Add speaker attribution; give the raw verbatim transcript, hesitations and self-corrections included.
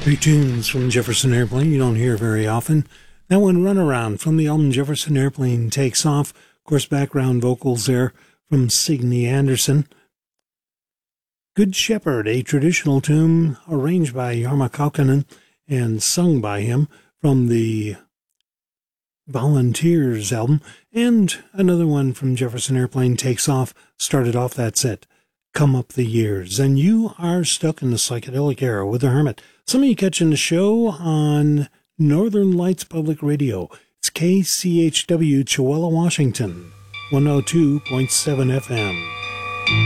Speaker 1: Great tunes from Jefferson Airplane you don't hear very often. That one, Runaround, from the album Jefferson Airplane Takes Off. Of course, background vocals there from Signe Anderson. Good Shepherd, a traditional tune arranged by Jarmo Kaukonen and sung by him from the Volunteers album. And another one from Jefferson Airplane Takes Off started off that set, Come Up the Years. And you are stuck in the psychedelic era with the Hermit. Some of you catching the show on Northern Lights Public Radio. It's K C H W, Chewella, Washington, one oh two point seven F M.